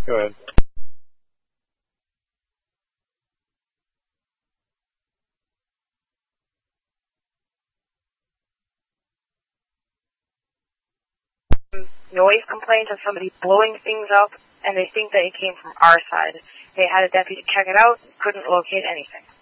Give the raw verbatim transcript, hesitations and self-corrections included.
Go ahead. Noise complaint of somebody blowing things up, and they think that it came from our side. They had a deputy check it out, couldn't locate anything.